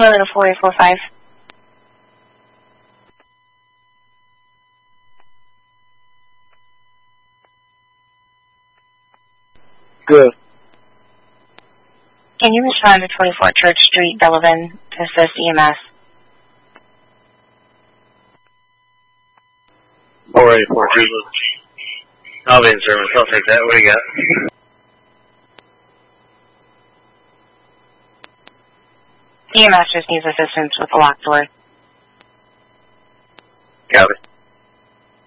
211 to 4845. Good. Can you respond to 24 Church Street, Delavan, to assist EMS? Alright, 4-3. I'll be in service. I'll take that. What do you got? EMS just needs assistance with the locked door. Got it.